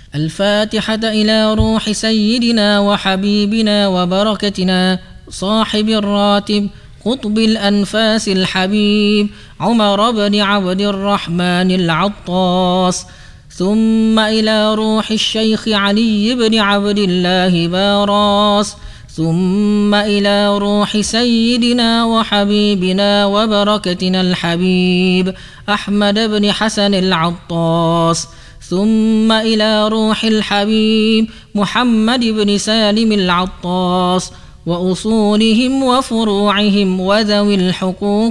الفاتحة إلى روح سيدنا وحبيبنا وبركتنا صاحب الراتب قطب الأنفاس الحبيب عمر بن عبد الرحمن العطاس، ثم إلى روح الشيخ علي بن عبد الله باراس، ثم إلى روح سيدنا وحبيبنا وبركتنا الحبيب أحمد بن حسن العطاس، ثم إلى روح الحبيب محمد بن سالم العطاس وأصولهم وفروعهم وذوي الحقوق